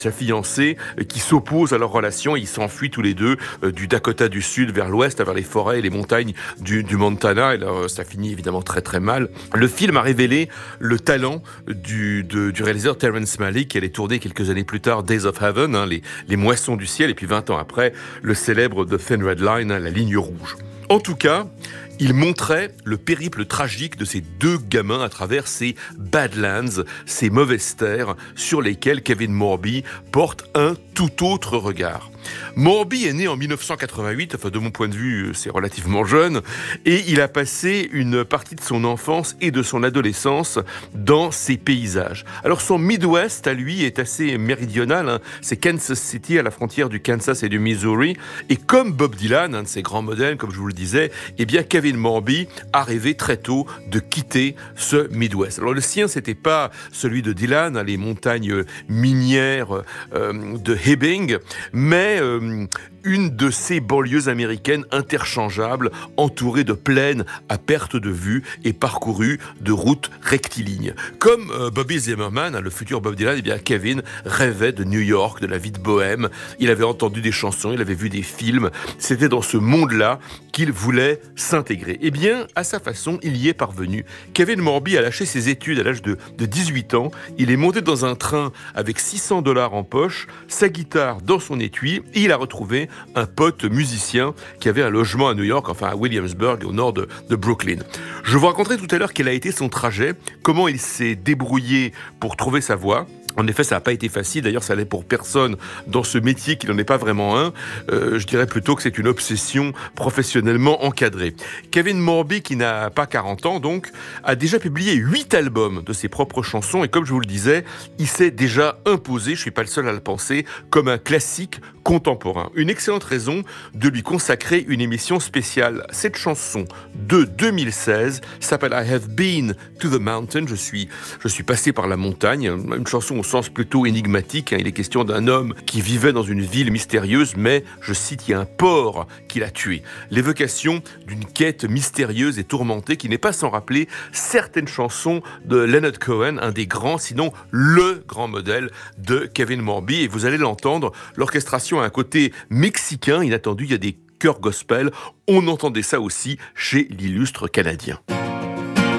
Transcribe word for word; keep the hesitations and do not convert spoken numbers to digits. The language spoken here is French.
sa fiancée, euh, qui s'oppose à leur relation. Ils s'enfuient tous les deux euh, du Dakota du Sud vers l'ouest, vers les forêts et les montagnes du, du Montana. Et là, euh, ça finit évidemment très très mal. Le film a révélé le talent du, de, du réalisateur Terrence Malick, qui allait tourner quelques années plus tard Days of Heaven, hein, les, les moissons du ciel, et puis vingt ans après, le célèbre The Thin Red Line, hein, la ligne rouge. En tout cas, il montrait le périple tragique de ces deux gamins à travers ces Badlands, ces mauvaises terres sur lesquelles Kevin Morby porte un tout autre regard. Morby est né en dix-neuf cent quatre-vingt-huit, enfin de mon point de vue c'est relativement jeune, et il a passé une partie de son enfance et de son adolescence dans ces paysages. Alors son Midwest à lui est assez méridional, hein. C'est Kansas City à la frontière du Kansas et du Missouri, et comme Bob Dylan, un de ses grands modèles, comme je vous le disais, eh bien Kevin Morby a rêvé très tôt de quitter ce Midwest. Alors le sien c'était pas celui de Dylan, hein, les montagnes minières euh, de Hibbing, mais euh, une de ces banlieues américaines interchangeables, entourées de plaines à perte de vue et parcourues de routes rectilignes. Comme euh, Bobby Zimmerman, hein, le futur Bob Dylan, eh bien Kevin rêvait de New York, de la vie de bohème. Il avait entendu des chansons, il avait vu des films. C'était dans ce monde-là qu'il voulait s'intégrer. Eh bien, à sa façon, il y est parvenu. Kevin Morby a lâché ses études à l'âge de, de dix-huit ans. Il est monté dans un train avec six cents dollars en poche, sa guitare dans son étui, et il a retrouvé un pote musicien qui avait un logement à New York, enfin à Williamsburg, au nord de, de Brooklyn. Je vous raconterai tout à l'heure quel a été son trajet, comment il s'est débrouillé pour trouver sa voie. En effet, ça n'a pas été facile. D'ailleurs, ça l'est pour personne dans ce métier qui n'en est pas vraiment un. Euh, je dirais plutôt que c'est une obsession professionnellement encadrée. Kevin Morby, qui n'a pas quarante ans, donc, a déjà publié huit albums de ses propres chansons. Et comme je vous le disais, il s'est déjà imposé, je suis pas le seul à le penser, comme un classique contemporain. Une excellente raison de lui consacrer une émission spéciale. Cette chanson de deux mille seize s'appelle I Have Been to the Mountain. Je suis, je suis passé par la montagne. Une chanson au sens plutôt énigmatique. Il est question d'un homme qui vivait dans une ville mystérieuse, mais, je cite, il y a un porc qui l'a tué. L'évocation d'une quête mystérieuse et tourmentée qui n'est pas sans rappeler certaines chansons de Leonard Cohen, un des grands, sinon le grand modèle de Kevin Morby. Et vous allez l'entendre, l'orchestration a un côté mexicain inattendu. Il y a des chœurs gospel. On entendait ça aussi chez l'illustre Canadien.